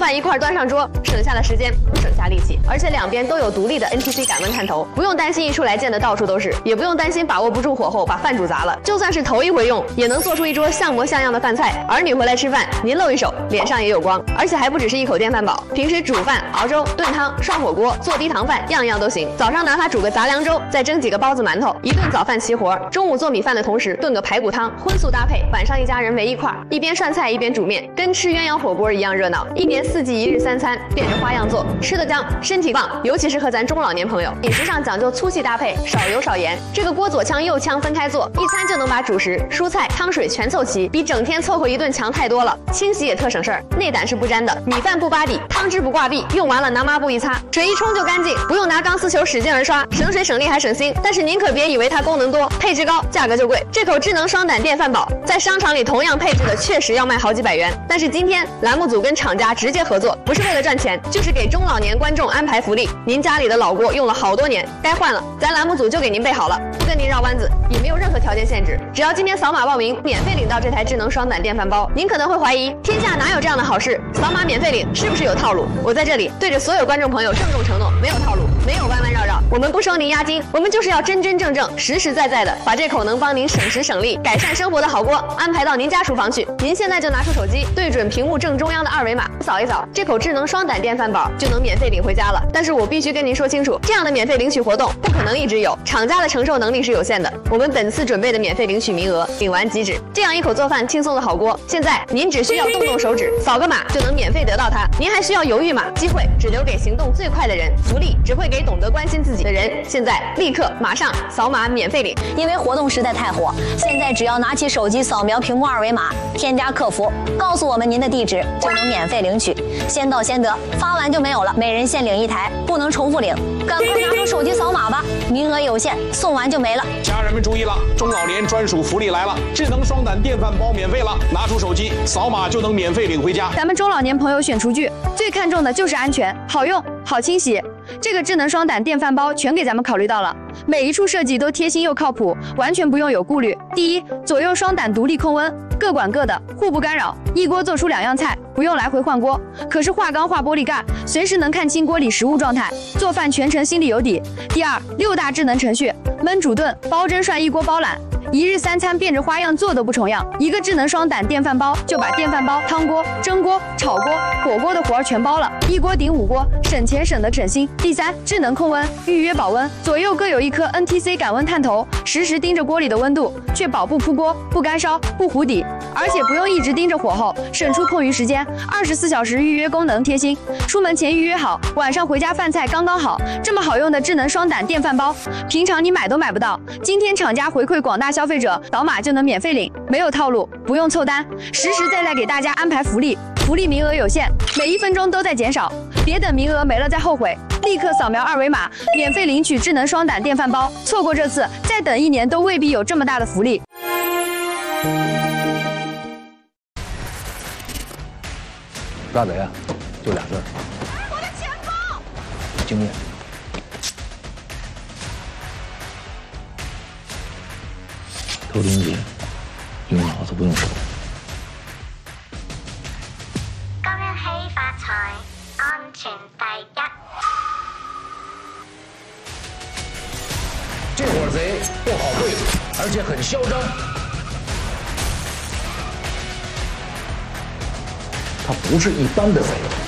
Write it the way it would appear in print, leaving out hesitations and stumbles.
饭一块端上桌，省下了时间，省下力气，而且两边都有独立的 NTC 感温探头，不用担心一出来溅得到处都是，也不用担心把握不住火候把饭煮砸了。就算是头一回用，也能做出一桌像模像样的饭菜。儿女回来吃饭，您露一手，脸上也有光。而且还不只是一口电饭煲，平时煮饭、熬粥、炖汤、涮火锅、做低糖饭，样样都行。早上哪怕煮个杂粮粥，再蒸几个包子馒头，一顿早饭齐活。中午做米饭的同时炖个排骨汤，荤素搭配，晚上一家人围一块，一边涮菜一边煮面，跟吃鸳鸯火锅一样热闹。一年四季一日三餐，变着花样做，吃得香，身体棒。尤其适合咱中老年朋友，饮食上讲究粗细搭配，少油少盐。这个锅左腔右腔分开做，一餐就能把主食、蔬菜、汤水全凑齐，比整天凑合一顿强太多了。清洗也特省事儿，内胆是不沾的，米饭不扒底，汤汁不挂壁，用完了拿抹布一擦，水一冲就干净，不用拿钢丝球使劲儿刷，省水省力还省心。但是您可别以为它功能多，配置高，价格就贵。这口智能双胆电饭煲在商场里同样配置的确实要卖好几百元，但是今天栏目组跟厂家直接合作，不是为了赚钱，就是给中老年观众安排福利。您家里的老锅用了好多年，该换了，咱栏目组就给您备好了，不跟您绕弯子，也没有任何条件限制，只要今天扫码报名，免费领到这台智能双胆电饭煲。您可能会怀疑，天下哪有这样的好事？扫码免费领是不是有套路？我在这里对着所有观众朋友郑重承诺，没有套路，没有弯弯绕绕，我们不收您押金，我们就是要真真正正、实实在在的把这口能帮您省时省力、改善生活的好锅安排到您家厨房去。您现在就拿出手机，对准屏幕正中央的二维码，扫一扫，这口智能双胆电饭煲就能免费领回家了。但是我必须跟您说清楚，这样的免费领取活动不可能一直有，厂家的承受能力是有限的。我们本次准备的免费领取名额，领完即止。这样一口做饭轻松的好锅，现在您只需要动动手指，扫个码就能免费得到它。您还需要犹豫吗？机会只留给行动最快的人，福利只会给懂得关心自己的人。现在立刻马上扫码免费领， 因为活动实在太火，现在只要拿起手机扫描屏幕二维码，添加客服，告诉我们您的地址，就能免费领取，先到先得，发完就没有了，每人限领一台，不能重复领。赶快拿出手机扫码吧，名额有限，送完就没了。 家人们注意了，中老年专属福利来了，智能双胆电饭煲免费了，拿出手机扫码就能免费领回家。 咱们中老年朋友选厨具最看重的就是安全、好用、好清洗。这个智能双胆电饭煲全给咱们考虑到了，每一处设计都贴心又靠谱，完全不用有顾虑。第一，左右双胆独立控温，各管各的，互不干扰，一锅做出2样菜，不用来回换锅。可是化钢化玻璃盖，随时能看清锅里食物状态，做饭全程心里有底。第二，6大智能程序，焖煮炖、煲蒸涮一锅包揽。一日三餐变着花样做都不重样，一个智能双胆电饭煲就把电饭煲、汤锅、蒸锅、炒锅、火锅的活儿全包了，一锅顶5锅，省钱省得省心。第三，智能控温，预约保温，左右各有一颗 NTC 感温探头，实时盯着锅里的温度，确保不扑锅、不干烧、不糊底，而且不用一直盯着火候，省出空余时间。24小时预约功能贴心，出门前预约好，晚上回家饭菜刚刚好。这么好用的智能双胆电饭煲，平常你买都买不到，今天厂家回馈广大消费者，扫码就能免费领，没有套路，不用凑单，实实在在给大家安排福利。福利名额有限，每1分钟都在减少，别等名额没了再后悔，立刻扫描二维码，免费领取智能双胆电饭煲。错过这次，再等1年都未必有这么大的福利。 抓贼啊，就2字儿。 我的钱包！ 经验。偷东西用脑子不用手。 恭喜發財，安全第一。 这伙贼不好对付，而且很嚣张。他不是一般的贼。